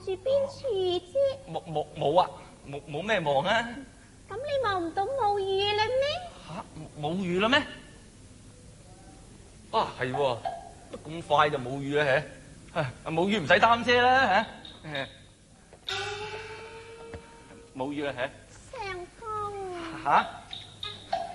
住邊處啫？ 冇啊，冇咩忙啊。 咁你望唔到冇雨啦咩？ 吓，冇雨啦咩？啊，係喎，咁快就冇雨啦吓？冇雨唔使擔遮啦吓？冇雨啦吓？ 上風。 吓？